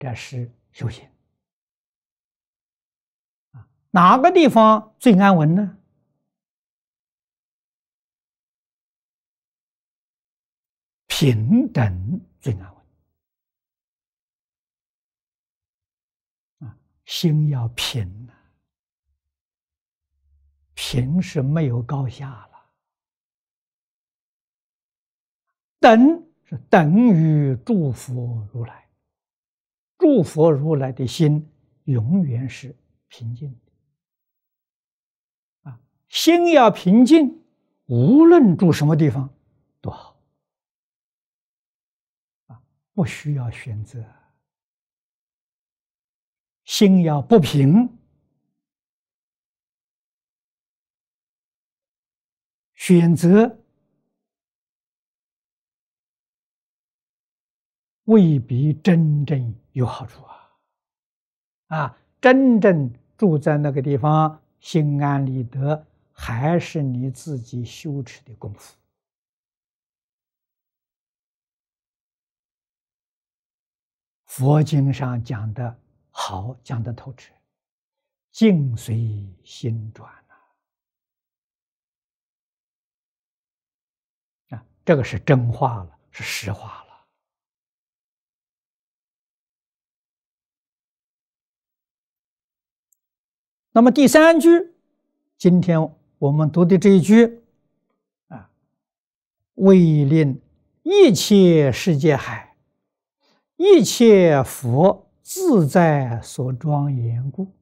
这是修行。哪个地方最安稳呢？平等最安稳。心要平，平是没有高下了。等是等于诸佛如来，诸佛如来的心永远是平静的。心要平静，无论住什么地方都好，不需要选择。心要不平，选择未必真正有好处真正住在那个地方，心安理得，还是你自己修持的功夫。佛经上讲的好，讲得透彻，境随心转这个是真话了，是实话了。那么第三句，今天我们读的这一句为令一切世界海，一切佛自在所庄严故。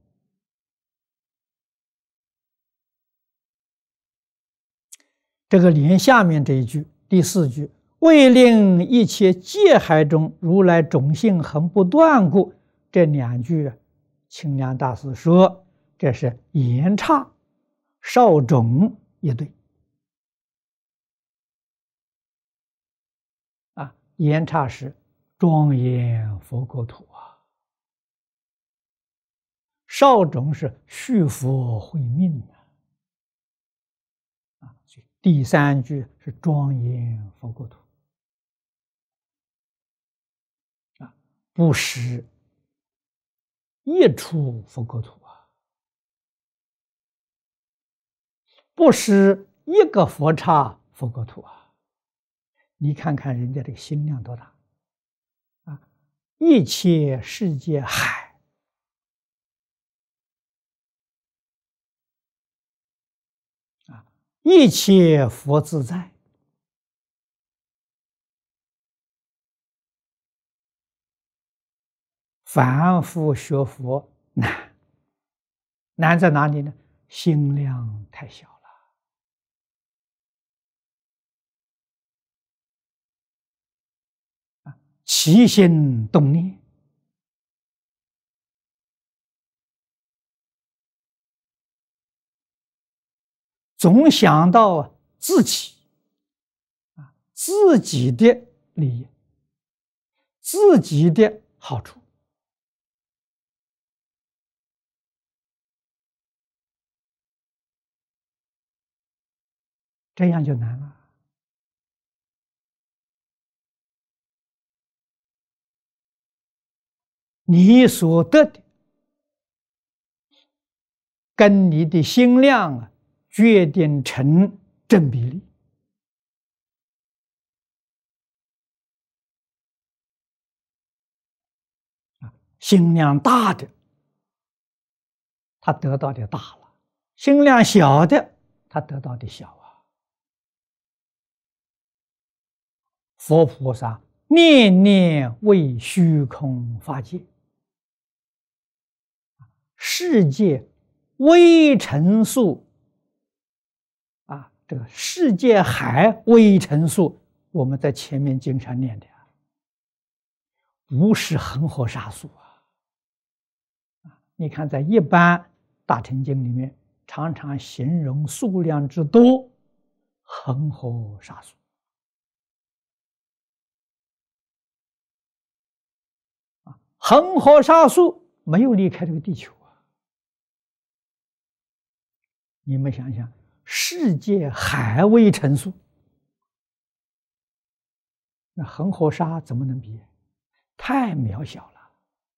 这个连下面这一句第四句，为令一切界海中如来种性恒不断故，这两句清凉大师说这是言差少种一对言差是庄严佛国土少种是续佛慧命所以第三句是庄严佛国土不失一处佛国土不失一个佛刹佛国土你看看人家这个心量多大一切世界海一切佛自在凡夫学佛难，难在哪里呢？心量太小了起心动念总想到自己自己的利益，自己的好处，这样就难了。你所得的跟你的心量决定成正比例。心量大的，他得到的大了；心量小的，他得到的小佛菩萨念念为虚空法界，世界微尘数这个世界海微尘数，我们在前面经常念的不是恒河沙数你看在一般大乘经里面常常形容数量之多，恒河沙数恒河沙数没有离开这个地球你们想想，世界海微尘数，那恒河沙怎么能比？太渺小了。